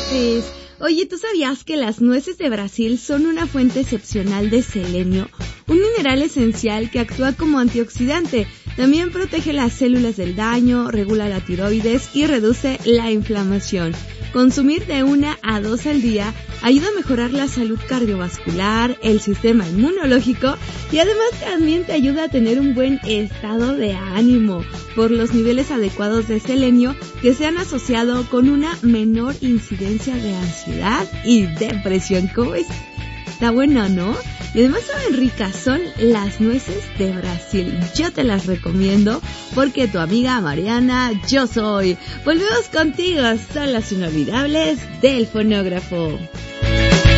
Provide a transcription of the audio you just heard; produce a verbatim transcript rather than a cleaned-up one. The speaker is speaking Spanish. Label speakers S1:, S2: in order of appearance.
S1: martes. Oye, ¿tú sabías que las nueces de Brasil son una fuente excepcional de selenio? Un mineral esencial que actúa como antioxidante. También protege las células del daño, regula la tiroides y reduce la inflamación. Consumir de una a dos al día ayuda a mejorar la salud cardiovascular, el sistema inmunológico y además también te ayuda a tener un buen estado de ánimo por los niveles adecuados de selenio que se han asociado con una menor incidencia de ansiedad y depresión. ¿Cómo es? Está bueno, ¿no? Y además saben ricas, son las nueces de Brasil. Yo te las recomiendo porque tu amiga Mariana, yo soy. Volvemos contigo, son las inolvidables del fonógrafo.